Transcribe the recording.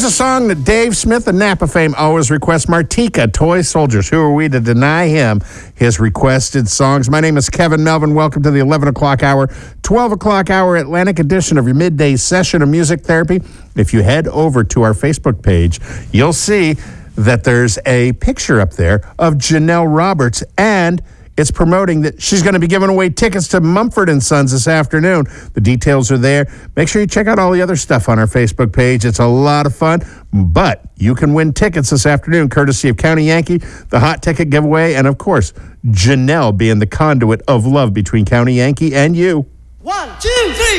a song that Dave Smith of Napa fame always requests. Martika, Toy Soldiers. Who are we to deny him his requested songs? My name is Kevin Melvin. Welcome to the 11 o'clock hour, 12 o'clock hour Atlantic edition of your midday session of music therapy. If you head over to our Facebook page, you'll see that there's a picture up there of Janelle Roberts, and it's promoting that she's going to be giving away tickets to Mumford & Sons this afternoon. The details are there. Make sure you check out all the other stuff on our Facebook page. It's a lot of fun, but you can win tickets this afternoon, courtesy of County Yankee, the hot ticket giveaway, and, of course, Janelle being the conduit of love between County Yankee and you. 1, 2, 3.